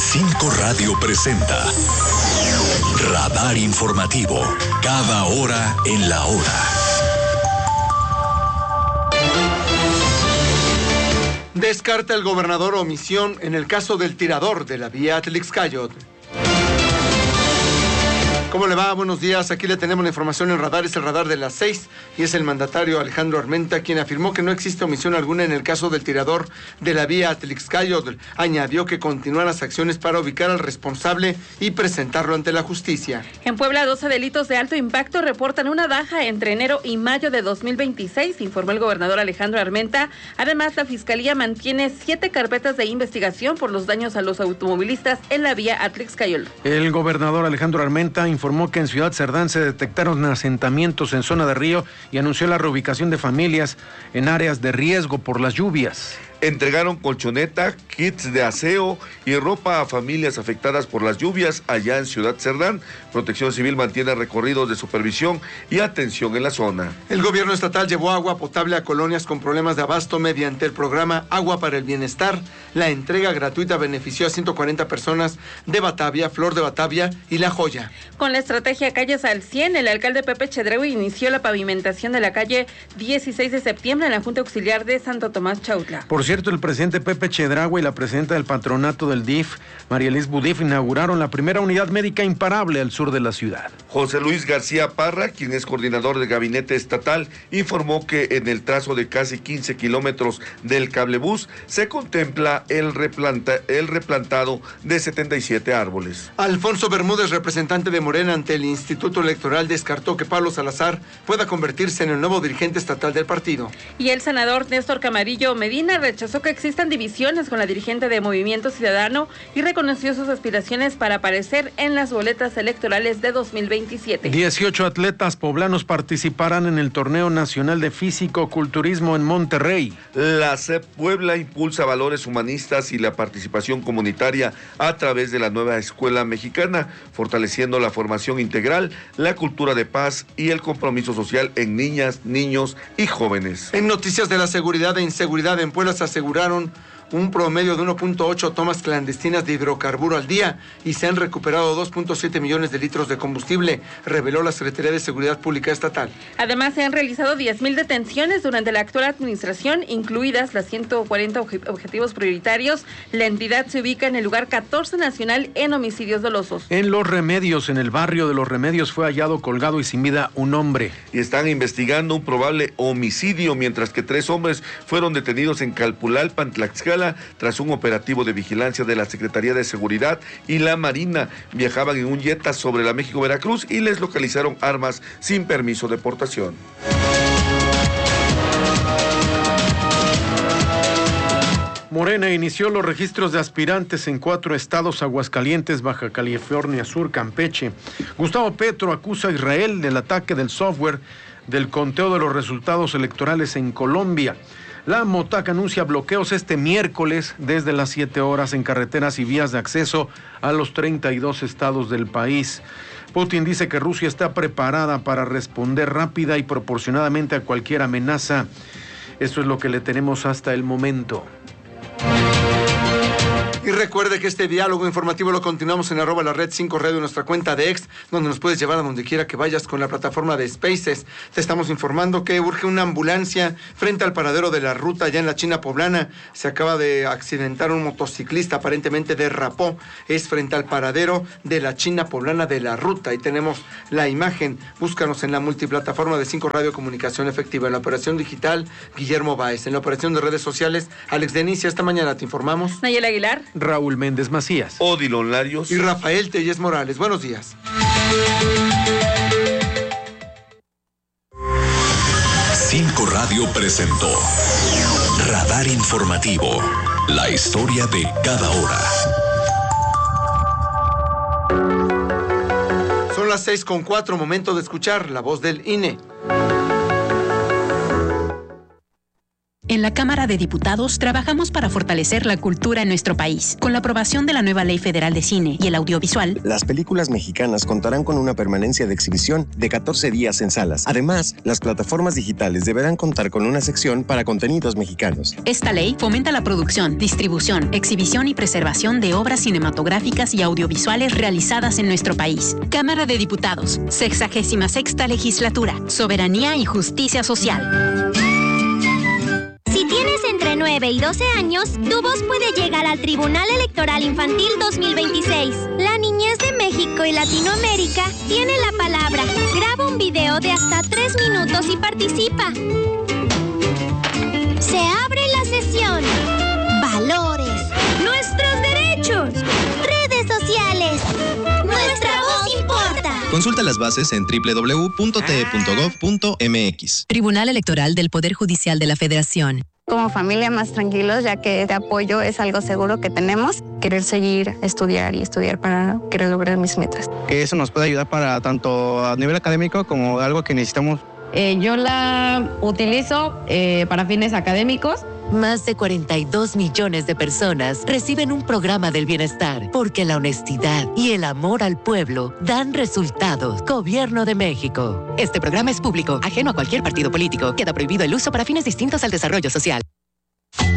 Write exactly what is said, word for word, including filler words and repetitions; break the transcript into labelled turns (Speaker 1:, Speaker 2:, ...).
Speaker 1: Cinco Radio presenta Radar Informativo, cada hora en la hora.
Speaker 2: Descarta el gobernador omisión en el caso del tirador de la vía Atlixcayot. ¿Cómo le va? Buenos días. Aquí le tenemos la información en Radar. Es el Radar de las seis y es el mandatario Alejandro Armenta quien afirmó que no existe omisión alguna en el caso del tirador de la vía Atlixcayot. Añadió que continúan las acciones para ubicar al responsable y presentarlo ante la justicia.
Speaker 3: En Puebla, doce delitos de alto impacto reportan una baja entre enero y mayo de dos mil veintiséis, informó el gobernador Alejandro Armenta. Además, la Fiscalía mantiene siete carpetas de investigación por los daños a los automovilistas en la vía Atlixcayot.
Speaker 4: El gobernador Alejandro Armenta informó informó que en Ciudad Cerdán se detectaron asentamientos en zona de río y anunció la reubicación de familias en áreas de riesgo por las lluvias.
Speaker 5: Entregaron colchoneta, kits de aseo y ropa a familias afectadas por las lluvias allá en Ciudad Cerdán. Protección Civil mantiene recorridos de supervisión y atención en la zona.
Speaker 2: El gobierno estatal llevó agua potable a colonias con problemas de abasto mediante el programa Agua para el Bienestar. La entrega gratuita benefició a ciento cuarenta personas de Batavia, Flor de Batavia y La Joya.
Speaker 3: Con la estrategia Calles al cien, el alcalde Pepe Chedraui inició la pavimentación de la calle dieciséis de septiembre en la Junta Auxiliar de Santo Tomás Chautla.
Speaker 4: Por cierto, el presidente Pepe Chedraui y la presidenta del patronato del D I F, María Elis Budif, inauguraron la primera unidad médica imparable al sur de la ciudad.
Speaker 5: José Luis García Parra, quien es coordinador del gabinete estatal, informó que en el trazo de casi quince kilómetros del cablebús se contempla el, replanta, el replantado de setenta y siete árboles.
Speaker 2: Alfonso Bermúdez, representante de Morena ante el Instituto Electoral, descartó que Pablo Salazar pueda convertirse en el nuevo dirigente estatal del partido.
Speaker 3: Y el senador Néstor Camarillo Medina rechazó que existan divisiones con la dirigente de Movimiento Ciudadano y reconoció sus aspiraciones para aparecer en las boletas electorales de dos mil veintisiete.
Speaker 4: dieciocho atletas poblanos participarán en el Torneo Nacional de Físico-Culturismo en Monterrey.
Speaker 5: La C E P Puebla impulsa valores humanistas y la participación comunitaria a través de la nueva escuela mexicana, fortaleciendo la formación integral, la cultura de paz y el compromiso social en niñas, niños y jóvenes.
Speaker 2: En noticias de la seguridad e inseguridad, en Puebla se aseguraron un promedio de uno punto ocho tomas clandestinas de hidrocarburo al día y se han recuperado dos punto siete millones de litros de combustible, reveló la Secretaría de Seguridad Pública Estatal.
Speaker 3: Además, se han realizado diez mil detenciones durante la actual administración, incluidas las ciento cuarenta obje- objetivos prioritarios. La entidad se ubica en el lugar catorce nacional en homicidios dolosos.
Speaker 4: En Los Remedios, en el barrio de Los Remedios, fue hallado colgado y sin vida un hombre.
Speaker 5: Y están investigando un probable homicidio, mientras que tres hombres fueron detenidos en Calpulalpan, Tlaxcala, tras un operativo de vigilancia de la Secretaría de Seguridad y la Marina. Viajaban en un Jetta sobre la México-Veracruz y les localizaron armas sin permiso de portación.
Speaker 4: Morena inició los registros de aspirantes en cuatro estados: Aguascalientes, Baja California Sur, Campeche. Gustavo Petro acusa a Israel del ataque del software del conteo de los resultados electorales en Colombia. La MOTAC anuncia bloqueos este miércoles desde las siete horas en carreteras y vías de acceso a los treinta y dos estados del país. Putin dice que Rusia está preparada para responder rápida y proporcionadamente a cualquier amenaza. Esto es lo que le tenemos hasta el momento.
Speaker 2: Y recuerde que este diálogo informativo lo continuamos en arroba la red cinco radio, nuestra cuenta de ex, donde nos puedes llevar a donde quiera que vayas con la plataforma de Spaces. Te estamos informando que urge una ambulancia frente al paradero de la ruta allá en la China Poblana. Se acaba de accidentar un motociclista, aparentemente derrapó. Es frente al paradero de la China Poblana de la ruta. Ahí tenemos la imagen. Búscanos en la multiplataforma de cinco Radio Comunicación Efectiva. En la operación digital, Guillermo Báez. En la operación de redes sociales, Alex Denicia. Esta mañana te informamos.
Speaker 3: Nayel Aguilar.
Speaker 4: Raúl Méndez Macías.
Speaker 5: Odilon Larios.
Speaker 2: Y Rafael Telles Morales. Buenos días.
Speaker 1: Cinco Radio presentó Radar Informativo, la historia de cada hora.
Speaker 2: Son las seis con cuatro, momento de escuchar la voz del I N E.
Speaker 6: En la Cámara de Diputados trabajamos para fortalecer la cultura en nuestro país. Con la aprobación de la nueva Ley Federal de Cine y el Audiovisual,
Speaker 7: las películas mexicanas contarán con una permanencia de exhibición de catorce días en salas. Además, las plataformas digitales deberán contar con una sección para contenidos mexicanos.
Speaker 6: Esta ley fomenta la producción, distribución, exhibición y preservación de obras cinematográficas y audiovisuales realizadas en nuestro país. Cámara de Diputados, sexagésima sexta legislatura, soberanía y justicia social.
Speaker 8: Si tienes entre nueve y doce años, tu voz puede llegar al Tribunal Electoral Infantil dos mil veintiséis. La niñez de México y Latinoamérica tiene la palabra. Graba un video de hasta tres minutos y participa. Se abre la sesión. Valores. Nuestros derechos. Redes sociales. Nuestra voz importa.
Speaker 9: Consulta las bases en doble u doble u doble u punto t e punto gov punto m x.
Speaker 10: Tribunal Electoral del Poder Judicial de la Federación.
Speaker 11: Como familia más tranquilos, ya que este apoyo es algo seguro que tenemos. Querer seguir, estudiar y estudiar para querer lograr mis metas.
Speaker 12: Que eso nos puede ayudar para tanto a nivel académico como algo que necesitamos.
Speaker 13: Eh, yo la utilizo eh, para fines académicos.
Speaker 14: Más de cuarenta y dos millones de personas reciben un programa del bienestar porque la honestidad y el amor al pueblo dan resultados. Gobierno de México.
Speaker 15: Este programa es público, ajeno a cualquier partido político. Queda prohibido el uso para fines distintos al desarrollo social.